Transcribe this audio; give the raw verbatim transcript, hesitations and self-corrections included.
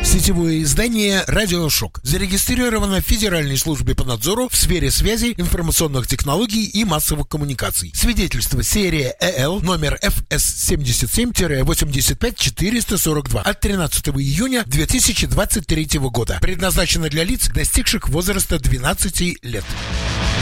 Сетевое издание «Радиошок» зарегистрировано в Федеральной службе по надзору в сфере связи, информационных технологий и массовых коммуникаций. Свидетельство серия ЭЛ номер эф эс семьдесят семь восемьдесят пять четыреста сорок два от тринадцатого июня две тысячи двадцать третьего года. Предназначено для лиц, достигших возраста двенадцати лет.